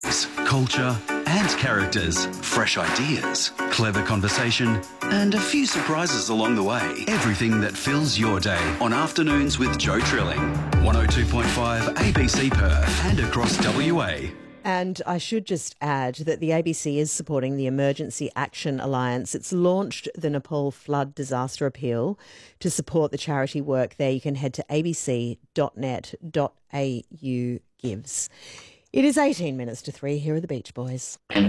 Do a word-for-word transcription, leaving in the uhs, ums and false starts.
Culture and characters, fresh ideas, clever conversation, and a few surprises along the way. Everything that fills your day on Afternoons with Joe Trilling. one oh two point five A B C Perth and across W A. And I should just add that the A B C is supporting the Emergency Action Alliance. It's launched the Nepal Flood Disaster Appeal to support the charity work there. You can head to a b c dot net dot a u gives. It is eighteen minutes to three. Here are the Beach Boys.